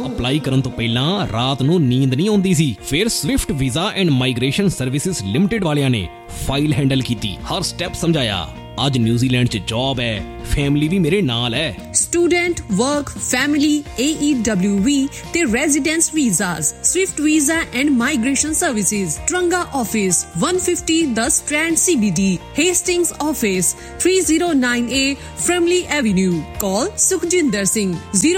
Apply ਕਰਨ ਤੋਂ ਪਹਿਲਾਂ ਰਾਤ ਨੂੰ ਨੀਂਦ ਨਹੀਂ ਆਉਂਦੀ ਸੀ। ਫਿਰ Swift visa and migration services limited ਵਾਲਿਆਂ ਨੇ ਫਾਈਲ ਹੈਂਡਲ ਕੀਤੀ, ਹਰ ਸਟੈਪ ਸਮਝਾਇਆ। ਅੱਜ ਨਿਊਜ਼ੀਲੈਂਡ 'ਚ ਜੌਬ ਹੈ, ਫੈਮਿਲੀ ਵੀ ਮੇਰੇ ਨਾਲ ਹੈ। ਸਟੂਡੈਂਟ, ਵਰਕ, ਫੈਮਿਲੀ, AEWV ਤੇ residence visas, Swift visa and migration services, Taranga office 150 the strand CBD, Hastings office 309A ਫਰਮਲੀ avenue. ਕਾਲ ਸੁਖਜਿੰਦਰ ਸਿੰਘ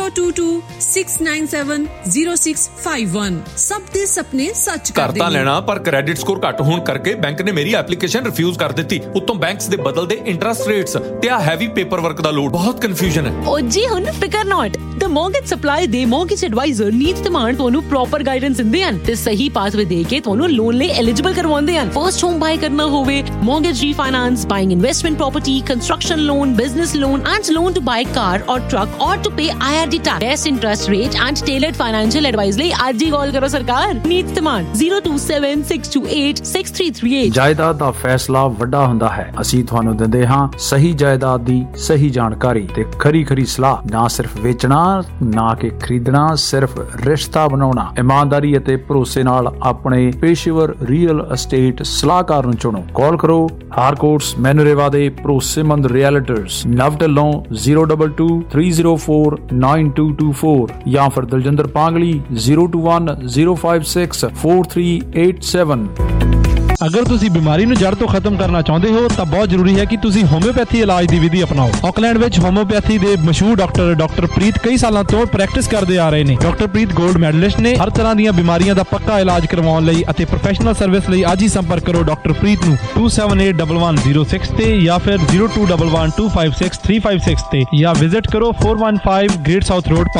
022-697-0651। ਸਭ ਦੇ ਸੁਪਨੇ ਸੱਚ ਕਰ ਦੇਣੇ। ਲੈਣਾ ਪਰ ਕ੍ਰੈਡਿਟ ਸਕੋਰ ਘੱਟ ਹੋਣ ਕਰਕੇ ਬੈਂਕ ਨੇ ਮੇਰੀ ਐਪਲੀਕੇਸ਼ਨ ਰਿਫਿਊਜ਼ ਕਰ ਦਿੱਤੀ। ਉੱਤੋਂ ਬੈਂਕਸ ਦੇ ਬਦਲਦੇ ਇੰਟਰਸਟ ਰੇਟਸ ਤੇ ਆ ਹੈਵੀ ਪੇਪਰ ਵਰਕ ਦਾ ਲੋਡ, ਬਹੁਤ ਕਨਫਿਊਜ਼ਨ ਹੈ। ਓ ਜੀ ਹੁਣ ਫਿਕਰ ਨਾਟ, ਦ ਮੌਰਗੇਜ ਸਪਲਾਈ ਦੇ ਮੌਰਗੇਜ ਐਡਵਾਈਜ਼ਰ ਨੀਤ ਧਮਾਨ ਤੁਹਾਨੂੰ ਪ੍ਰੋਪਰ ਗਾਈਡੈਂਸ ਦਿੰਦੇ ਹਨ ਤੇ ਸਹੀ ਪਾਥਵੇ ਦੇ ਕੇ ਤੁਹਾਨੂੰ ਲੋਨ ਲਈ ਐਲੀਜੀਬਲ ਕਰਵਾਉਂਦੇ ਹਨ। ਫਰਸਟ ਹੋਮ ਬਾਈ ਕਰਨਾ ਹੋਵੇ, mortgage refinance, buying investment property, construction loan, business loan and loan to buy ਕਾਰ ਔਰ ਟਰੱਕ ਔਰ to pay IRD tax, best interest rate and ਟੇਲਰਡ financial advice ਲਈ ਅੱਜ ਹੀ ਕਾਲ ਕਰੋ ਸਰਕਾਰ। ਨੀਤ ਧਮਾਨ 027-628-6338। ਜਾਇਦਾਦ ਦਾ ਫੈਸਲਾ ਵੱਡਾ ਹੁੰਦਾ ਹੈ। ਅਸੀਂ ਤੁਹਾਨੂੰ ਦਿੰਦੇ ਹਾਂ ਸਹੀ ਜਾਇਦਾਦ ਦੀ ਸਹੀ ਜਾਣਕਾਰੀ ਤੇ ਖਰੀ ਸਲਾਹ। ਨਾ ਸਿਰਫ ਵੇਚਣਾ, ਨਾ ਕਿ ਖਰੀਦਣਾ, ਸਿਰਫ ਰਿਸ਼ਤਾ ਬਣਾਉਣਾ। ਇਮਾਨਦਾਰੀ ਅਤੇ ਭਰੋਸੇ ਨਾਲ ਆਪਣੇ ਪੇਸ਼ੇਵਰ ਰੀਅਲ ਅਸਟੇਟ ਸਲਾਹਕਾਰ ਨੂੰ ਚੁਣੋ। ਕਾਲ ਕਰੋ ਹਾਰਕੋਟਸ ਮੈਨੂਰੇਵਾ ਦੇ ਭਰੋਸੇਮੰਦ ਰੀਅਲਟਰਸ ਨਵ ਢਿੱਲੋਂ 022-304-9224 ਜਾਂ ਫਿਰ ਦਲਜਿੰਦਰ ਪਾਂਗਲੀ 021-056-4387। ਅਗਰ ਤੁਸੀਂ ਬਿਮਾਰੀ ਨੂੰ ਜੜ ਤੋਂ ਖਤਮ ਕਰਨਾ ਚਾਹੁੰਦੇ ਹੋ ਤਾਂ ਬਹੁਤ ਜ਼ਰੂਰੀ ਹੈ ਕਿ ਤੁਸੀਂ ਹੋਮਿਓਪੈਥੀ ਇਲਾਜ ਦੀ ਵਿਧੀ ਅਪਣਾਓ। ਆਕਲੈਂਡ ਵਿੱਚ ਹੋਮਿਓਪੈਥੀ ਦੇ ਮਸ਼ਹੂਰ ਡਾਕਟਰ ਪ੍ਰੀਤ ਕਈ ਸਾਲਾਂ ਤੋਂ ਪ੍ਰੈਕਟਿਸ ਕਰਦੇ ਆ ਰਹੇ ਨੇ। ਡਾਕਟਰ ਪ੍ਰੀਤ 골ਡ ਮੈਡਲਿਸਟ ਨੇ। ਹਰ ਤਰ੍ਹਾਂ ਦੀਆਂ ਬਿਮਾਰੀਆਂ ਦਾ ਪੱਕਾ ਇਲਾਜ ਕਰਵਾਉਣ ਲਈ ਅਤੇ ਪ੍ਰੋਫੈਸ਼ਨਲ ਸਰਵਿਸ ਲਈ ਅੱਜ ਹੀ ਸੰਪਰਕ ਕਰੋ ਡਾਕਟਰ ਪ੍ਰੀਤ ਨੂੰ 27811106 ਤੇ ਜਾਂ ਫਿਰ 0211256356 ਤੇ ਜਾਂ ਵਿਜ਼ਿਟ ਕਰੋ 415 ਗ੍ਰੇਟ ਸਾਊਥ ਰੋਡ